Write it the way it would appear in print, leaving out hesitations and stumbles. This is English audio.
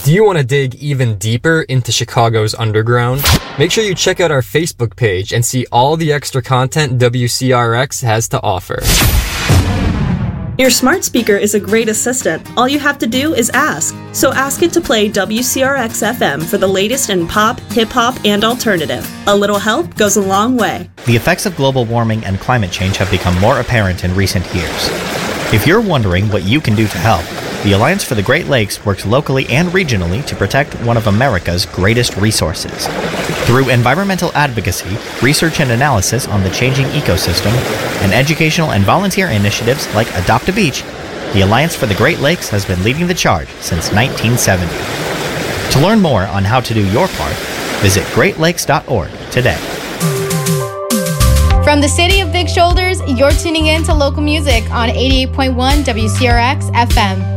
Do you want to dig even deeper into Chicago's underground? Make sure you check out our Facebook page and see all the extra content WCRX has to offer. Your smart speaker is a great assistant. All you have to do is ask. So ask it to play WCRX FM for the latest in pop, hip-hop, and alternative. A little help goes a long way. The effects of global warming and climate change have become more apparent in recent years. If you're wondering what you can do to help, the Alliance for the Great Lakes works locally and regionally to protect one of America's greatest resources. Through environmental advocacy, research and analysis on the changing ecosystem, and educational and volunteer initiatives like Adopt a Beach, the Alliance for the Great Lakes has been leading the charge since 1970. To learn more on how to do your part, visit greatlakes.org today. From the city of Big Shoulders, you're tuning in to local music on 88.1 WCRX FM.